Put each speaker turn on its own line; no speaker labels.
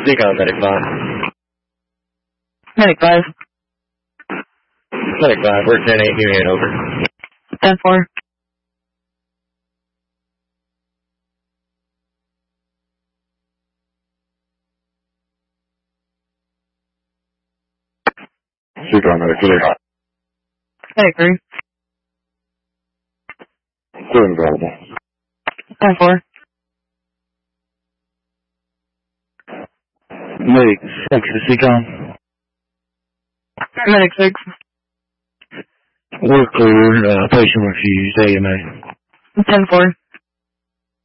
Seacon, Medic 5.
Medic 5.
Medic 5, we're 10-8, new hand, over.
10-4.
Seacon, Medic 3.
Medic 3.
Still available.
10-4.
Medic 6 to Seacon.
Medic 6.
We're clear, patient refused, AMA.
10-4.